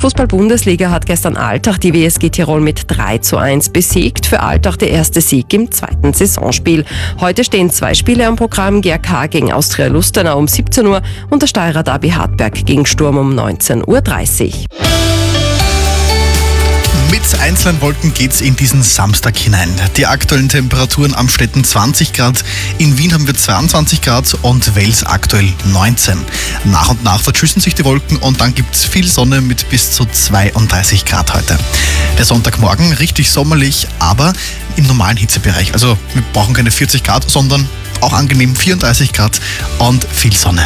Fußball-Bundesliga hat gestern Altach die WSG Tirol mit 3:1 besiegt. Für Altach der erste Sieg im zweiten Saisonspiel. Heute stehen 2 Spiele am Programm. GRK gegen Austria Lustenau um 17 Uhr und der Steirer Derby Hartberg gegen Sturm um 19:30 Uhr. Mit einzelnen Wolken geht's in diesen Samstag hinein. Die aktuellen Temperaturen am Städten 20 Grad, in Wien haben wir 22 Grad und Wels aktuell 19. Nach und nach verschüssen sich die Wolken und dann gibt's viel Sonne mit bis zu 32 Grad heute. Der Sonntagmorgen richtig sommerlich, aber im normalen Hitzebereich. Also wir brauchen keine 40 Grad, sondern auch angenehm 34 Grad und viel Sonne.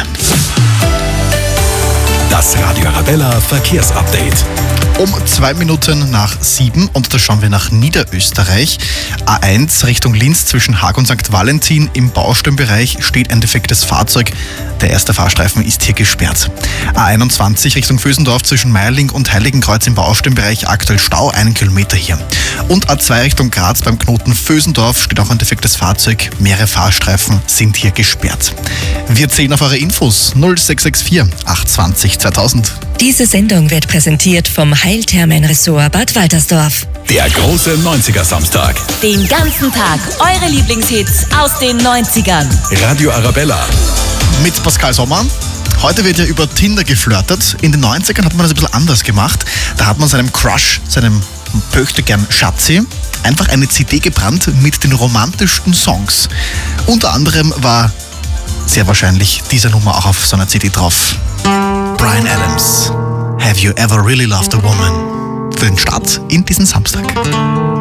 Das Radio Arabella Verkehrsupdate. Um 2 Minuten nach 7 und da schauen wir nach Niederösterreich. A1 Richtung Linz zwischen Haag und St. Valentin im Baustellenbereich steht ein defektes Fahrzeug. Der erste Fahrstreifen ist hier gesperrt. A21 Richtung Vösendorf zwischen Meierling und Heiligenkreuz im Baustellenbereich aktuell Stau, 1 Kilometer hier. Und A2 Richtung Graz beim Knoten Vösendorf steht auch ein defektes Fahrzeug. Mehrere Fahrstreifen sind hier gesperrt. Wir zählen auf eure Infos 0664 820 2000. Diese Sendung wird präsentiert vom Heilthermenressort Bad Waltersdorf. Der große 90er Samstag. Den ganzen Tag eure Lieblingshits aus den 90ern. Radio Arabella. Mit Pascal Sommer. Heute wird ja über Tinder geflirtet. In den 90ern hat man das ein bisschen anders gemacht. Da hat man seinem Crush, seinem Möchtegern Schatzi, einfach eine CD gebrannt mit den romantischsten Songs. Unter anderem war sehr wahrscheinlich diese Nummer auch auf so einer CD drauf. Bryan Adams, Have You Ever Really Loved a Woman? Für den Start in diesen Samstag.